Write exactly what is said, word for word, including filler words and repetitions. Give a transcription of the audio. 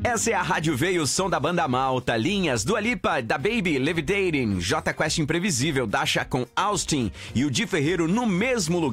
Essa é a Rádio Veio, o som da banda Malta. Linhas, Dua Lipa, Da Baby, Levitating, J Quest Imprevisível, Dasha com Austin e o Di Ferreiro no mesmo lugar.